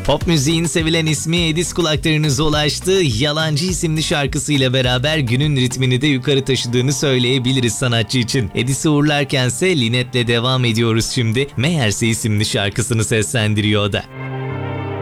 Pop müziğin sevilen ismi Edis kulaklarınıza ulaştı. Yalancı isimli şarkısıyla beraber günün ritmini de yukarı taşıdığını söyleyebiliriz sanatçı için. Edis'i uğurlarkense Linet'le devam ediyoruz şimdi. Meğerse isimli şarkısını seslendiriyor o da.